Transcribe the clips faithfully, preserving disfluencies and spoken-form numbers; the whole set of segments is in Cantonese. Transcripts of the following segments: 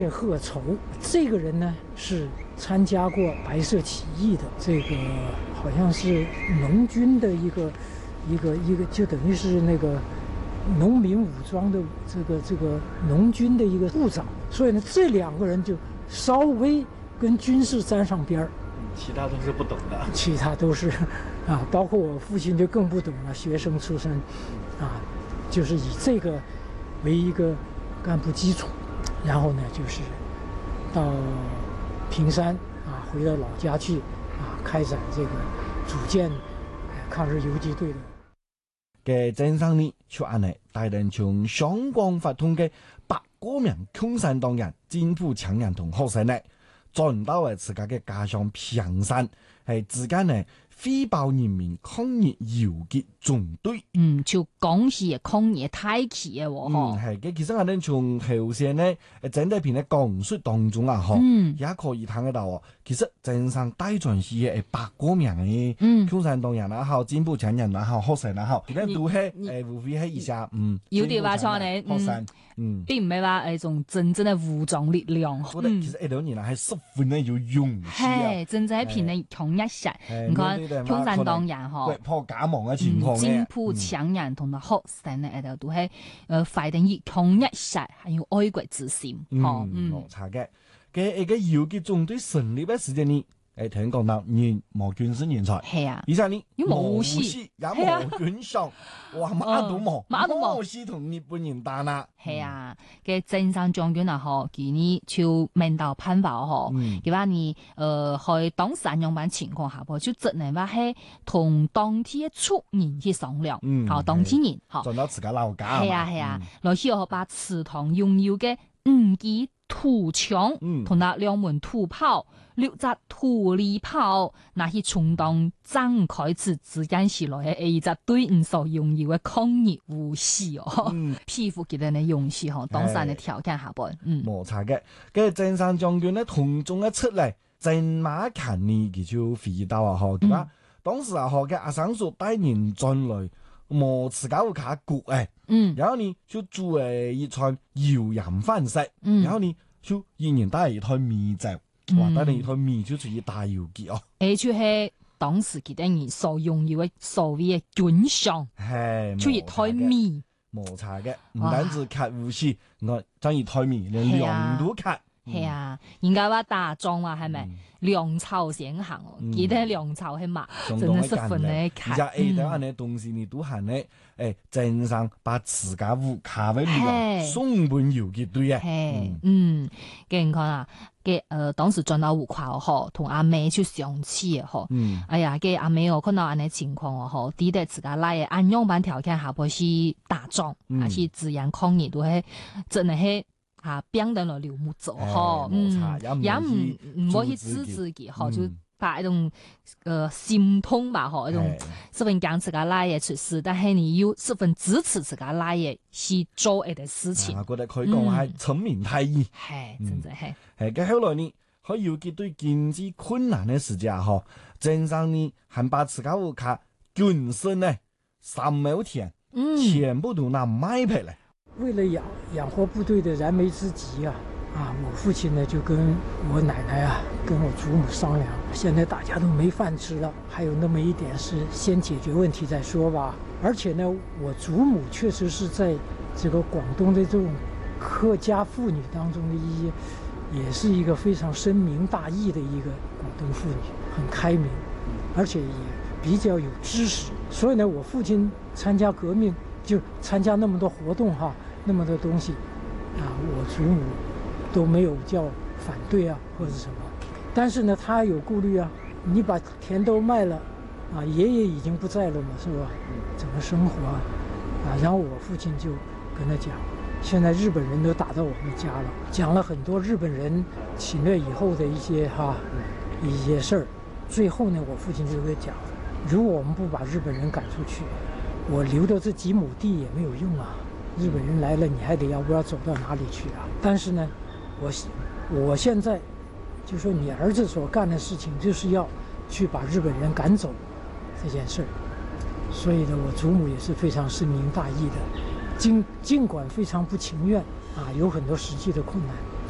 贺筹这个人呢，是参加过白色起义的，这个好像是农军的一个一个一个，就等于是那个农民武装的这个这个农军的一个部长。所以呢，这两个人就稍微跟军事沾上边儿， 其他都是不懂的。 其他都是啊，包括我父亲就更不懂了，学生出身啊，就是以这个为一个干部基础。然后呢，就是到平山啊，回到老家去啊，开展这个组建抗日游击队的。 嘅郑生呢，就安尼带领从香港发通嘅百多名共產黨人、進步強人同學生呢，轉到嚟自家嘅家鄉平山，係之間呢非暴人民抗日游擊總隊。 嗯，就講是抗日大旗嘅喎， 嗯，係嘅。其實我哋從後線呢，誒整體片嘅講述當中啊，嗬、嗯，也可以睇得到哦。其實真上帶轉是誒百多名嘅共產黨人啊，好進步強人啊，好學生啊，好，而家都係誒無非係以下嗯， 有啲話錯你， 學生，嗯， 並唔係話誒種真正嘅武裝力量。 我覺得其實一兩年啦，係十分嘅有勇氣啊， 係真正係片嘅統一實，你看。共產黨人嗬， 破假亡嘅情況進步強人同埋學生咧，喺度都係誒快定以統一實，還有愛國之心，嗬， 嗯，冇錯嘅。嘅一個游擊總隊成立嘅時間呢，誒聽講到人冇軍事人才， 係啊， 而且呢冇武器，也冇軍饷，哇，乜都冇， 乜都冇， 武器同日本人打啦。 係啊，嘅鄭生將軍啊，嗬，佢呢就面到叛暴嗬，佢話你誒去當時樣版情況下噃，就只能話係同當地嘅族人去商量，好當地人，好， 撞到自家老家， 係啊係啊，來去學把祠堂擁有嘅五支土槍，同那兩門土炮。六隻土利炮，那些充當張開始之間時來嘅一隻對唔所擁有嘅抗日武器哦，皮膚佢哋嘅勇氣嗬，當時嘅條件下邊，嗯， 冇錯嘅。跟住鄭生將軍咧，同中一出嚟，鄭馬勤呢，佢就回憶到啊，嗬，佢話當時啊，嗬嘅阿生叔帶人進來，冇自家會卡骨誒，嗯，然後呢就煮誒一餐油鹽飯食，嗯，然後呢就一人帶一台米酒。話得你一台米就屬於大游擊哦， 而且係當時佢哋人所擁有嘅所謂嘅軍饷，係出一台米， 冇錯嘅，唔單止卡武器，我將一台米連糧都卡。 係啊，人家話打仗話係咪糧草先行哦？記得糧草係嘛，真係十分嘅卡。 而且誒，等下呢東西你都係呢，誒，正上把自家屋卡喺糧送本游擊隊啊。 係，嗯，嘅你看啊，嘅誒當時轉到烏跨哦，同阿妹去相似嘅嗬。嗯。哎呀，嘅阿妹哦，看到安尼情況哦，嗬，抵得自家來嘅按樣板條件下邊是打仗，還是自然抗日都係真係係。啊，邊等落劉木走嗬，嗯，也唔唔可以支持佢，嗬，就把一種呃心痛吧，嗬，一種十分講自家拉嘢出事，但係你又十分支持自家拉嘢去做一啲事情。 我覺得佢講係陳明太義， 係真係係。 係嘅後來呢，喺游擊隊經濟困難嘅時間嗬，鄭生呢還把自家屋卡捐身呢三畝田，全部都拿賣俾嚟。 為了養養活部隊的燃眉之急啊，啊，我父親呢就跟我奶奶啊，跟我祖母商量，現在大家都沒飯吃了，還有那麼一點事，先解決問題再說吧。而且呢，我祖母確實是在這個廣東的這種客家婦女當中的一些，也是一個非常深明大義的一個廣東婦女，很開明，而且也比較有知識。所以呢，我父親參加革命。就參加那麼多活動哈，那麼多東西，啊，我祖母都沒有叫反對啊或者什麼，但是呢，他有顧慮啊，你把田都賣了，啊，爺爺已經不在了嘛，是吧？怎麼生活啊？啊，然後我父親就跟他講，現在日本人都打到我們家了，講了很多日本人侵略以後的一些哈一些事兒，最後呢，我父親就會講，如果我們不把日本人趕出去，我留的這幾畝地也沒有用啊！日本人來了，你還得要不要走到哪裡去啊？但是呢，我我現在就說你兒子所幹的事情，就是要去把日本人趕走這件事。所以呢，我祖母也是非常深明大義的，盡盡管非常不情願啊，有很多實際的困難。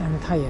但是他也